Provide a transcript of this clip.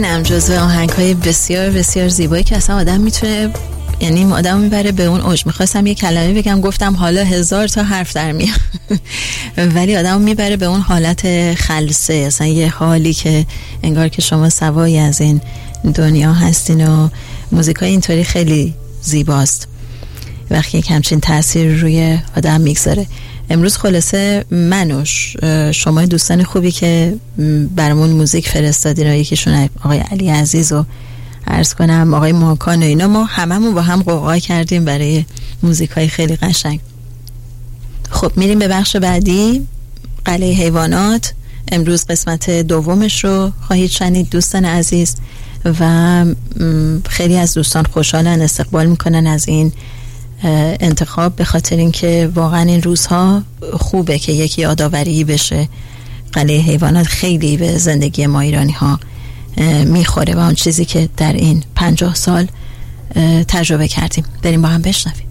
نم جزو آهنگ‌های بسیار بسیار زیبایی که اصلا آدم میتونه، یعنی آدم میبره به اون اوج. میخواستم یه کلمه بگم، گفتم حالا 1000 تا حرف در میاد ولی آدم میبره به اون حالت خلسه، اصلا یه حالی که انگار که شما سوایی از این دنیا هستین و موزیکای اینطوری خیلی زیباست وقتی یک همچین تأثیر روی آدم میگذاره. امروز خلاصه من و شما دوستان خوبی که برامون موزیک فرستادین و یکیشون آقای علی عزیز و عرض کنم آقای ماکان و اینا، ما هممون با هم قوقا کردیم برای موزیکای خیلی قشنگ. خب میریم به بخش بعدی، قلعه حیوانات. امروز قسمت دومش رو خواهید شنید دوستان عزیز و خیلی از دوستان خوشحالن، استقبال میکنن از این انتخاب، به خاطر اینکه واقعا این روزها خوبه که یکی یادآوری بشه. قلعه حیوانات خیلی به زندگی ما ایرانی ها میخوره و اون چیزی که در این 50 سال تجربه کردیم. بریم با هم بشنویم.